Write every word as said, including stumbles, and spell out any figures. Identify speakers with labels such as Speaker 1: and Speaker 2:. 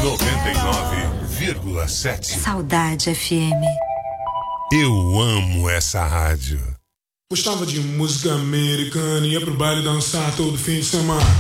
Speaker 1: noventa e nove vírgula sete.
Speaker 2: Saudade F M.
Speaker 1: Eu amo essa rádio.
Speaker 3: Gostava de música americana, ia pro baile dançar todo fim de semana.